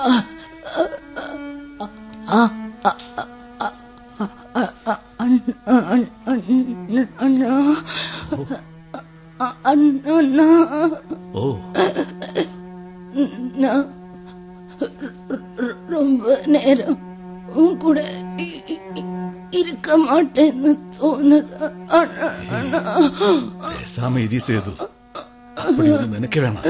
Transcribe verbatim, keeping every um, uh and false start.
அண்ணா, ஓ, நான் ரொம்ப நேரம் உன் கூட இருக்க மாட்டேன்னு தோணுது அண்ணா. பேசாம இரி சேது, அப்படி ஒண்ணு நினைக்க வேணாம்.